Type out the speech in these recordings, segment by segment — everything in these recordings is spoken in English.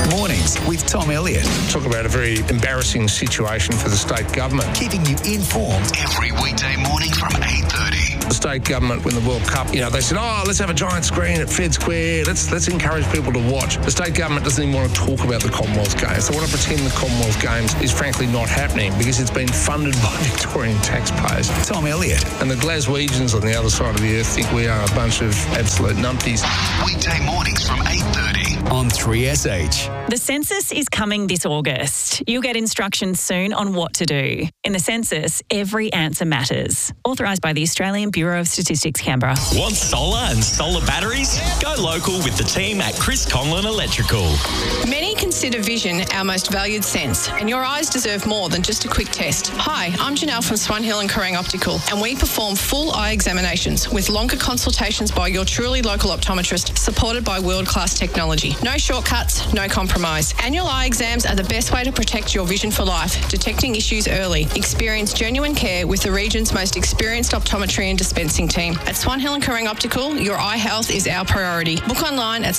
Mornings with Tom Elliott. Talk about a very embarrassing situation for the state government. Keeping you informed Every weekday morning from 8:30. The state government, when the World Cup, they said, let's have a giant screen at Fed Square. Let's encourage people to watch. The state government doesn't even want to talk about the Commonwealth Games. They want to pretend the Commonwealth Games is frankly not happening because it's been funded by Victorian taxpayers. Tom Elliott. And the Glaswegians on the other side of the earth think we are a bunch of absolute numpties. Weekday mornings from 8:30. On 3SH. The census is coming this August. You'll get instructions soon on what to do. In the census, every answer matters. Authorised by the Australian Bureau of Statistics, Canberra. Want solar and solar batteries? Go local with the team at Chris Conlon Electrical. Many consider vision our most valued sense, and your eyes deserve more than just a quick test. Hi, I'm Janelle from Swan Hill and Kerrang Optical, and we perform full eye examinations with longer consultations by your truly local optometrist, supported by world-class technology. No shortcuts, no compromise. Annual eye exams are the best way to protect your vision for life, detecting issues early. Experience genuine care with the region's most experienced optometry and dispensing team. At Swan Hill and Kerrang Optical, your eye health is our priority. Book online at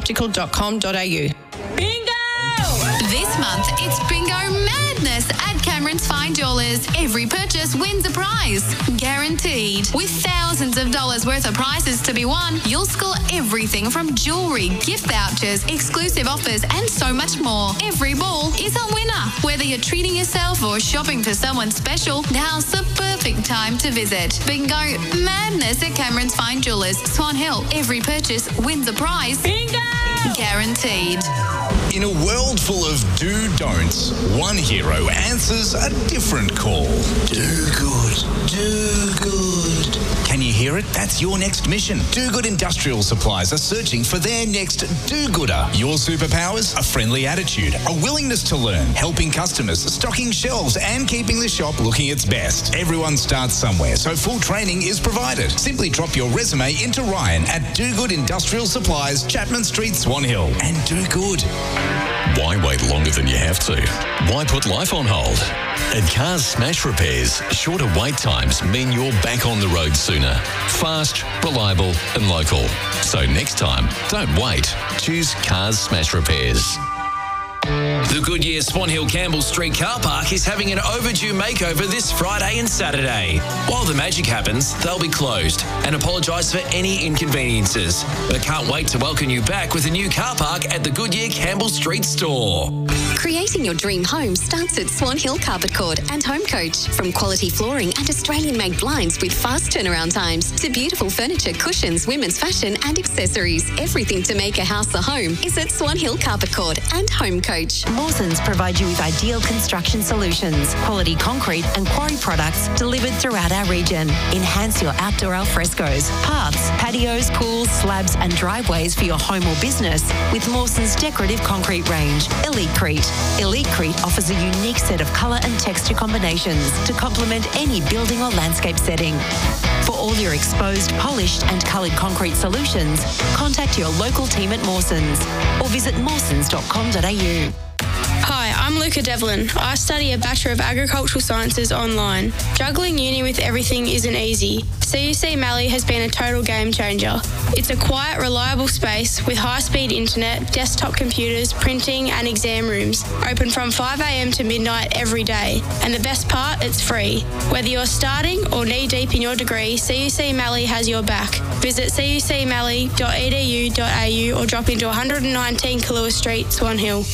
swanhilloptical.com.au. Bingo! This month, it's Bingo Madness at Cameron's Fine Jewelers. Every purchase wins a prize. Guaranteed. With thousands of dollars worth of prizes to be won, you'll score everything from jewellery, gift vouchers, exclusive offers, and so much more. Every ball is a winner. Whether you're treating yourself or shopping for someone special, now's the perfect time to visit. Bingo Madness at Cameron's Fine Jewelers, Swan Hill. Every purchase wins a prize. Bingo! Guaranteed. In a world full of do-don'ts, one hero answers a different call. Do good. Do good. Can you hear it? That's your next mission. Do Good Industrial Supplies are searching for their next do-gooder. Your superpowers? A friendly attitude, a willingness to learn, helping customers, stocking shelves, and keeping the shop looking its best. Everyone starts somewhere, so full training is provided. Simply drop your resume into Ryan at Do Good Industrial Supplies, Chapman Street, Swan Hill, and do good. Why wait longer than you have to? Why put life on hold? At Cars Smash Repairs, shorter wait times mean you're back on the road sooner. Fast, reliable and local. So next time, don't wait. Choose Cars Smash Repairs. The Goodyear Swan Hill Campbell Street car park is having an overdue makeover this Friday and Saturday. While the magic happens, they'll be closed and apologise for any inconveniences. But can't wait to welcome you back with a new car park at the Goodyear Campbell Street store. Creating your dream home starts at Swan Hill Carpet Court and Home Coach. From quality flooring and Australian-made blinds with fast turnaround times to beautiful furniture, cushions, women's fashion and accessories. Everything to make a house a home is at Swan Hill Carpet Court and Home Coach. Mawsons provide you with ideal construction solutions, quality concrete and quarry products delivered throughout our region. Enhance your outdoor alfrescos, paths, patios, pools, slabs and driveways for your home or business with Mawsons' decorative concrete range, Elitecrete. Elitecrete offers a unique set of colour and texture combinations to complement any building or landscape setting. For all your exposed, polished and coloured concrete solutions, contact your local team at Mawsons or visit mawsons.com.au. Hi, I'm Luca Devlin. I study a Bachelor of Agricultural Sciences online. Juggling uni with everything isn't easy. CUC Mallee has been a total game changer. It's a quiet, reliable space with high-speed internet, desktop computers, printing and exam rooms. Open from 5 a.m. to midnight every day. And the best part, it's free. Whether you're starting or knee-deep in your degree, CUC Mallee has your back. Visit cucmallee.edu.au or drop into 119 Kahlua Street, Swan Hill.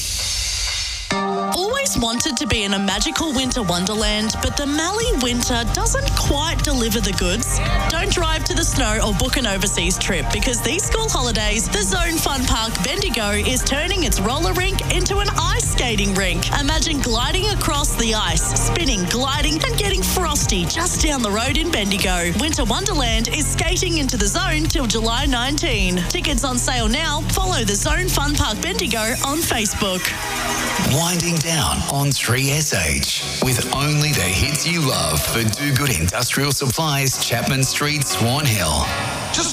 Always wanted to be in a magical winter wonderland, but the Mallee winter doesn't quite deliver the goods. Don't drive to the snow or book an overseas trip because these school holidays, the Zone Fun Park Bendigo is turning its roller rink into an ice skating rink. Imagine gliding across the ice, spinning, gliding and getting frosty just down the road in Bendigo. Winter Wonderland is skating into the zone till July 19. Tickets on sale now. Follow the Zone Fun Park Bendigo on Facebook. Winding down on 3SH with only the hits you love for Do Good Industrial Supplies, Chapman Street, Swan Hill.